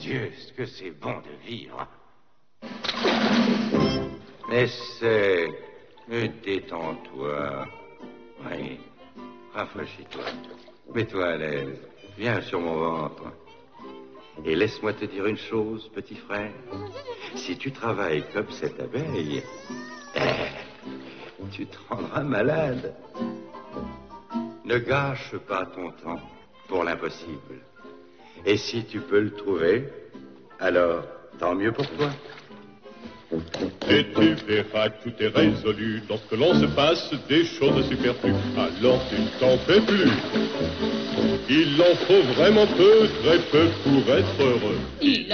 Dieu, ce que c'est bon de vivre. Essaie. Mais détends-toi. Oui. Rafraîchis-toi. Mets-toi à l'aise. Viens sur mon ventre. Et laisse-moi te dire une chose, petit frère. Si tu travailles comme cette abeille, tu te rendras malade. Ne gâche pas ton temps pour l'impossible. Et si tu peux le trouver, alors tant mieux pour toi. Et tu verras, tout est résolu lorsque l'on se passe des choses superflues. Alors tu ne t'en fais plus. Il en faut vraiment peu, très peu pour être heureux. Il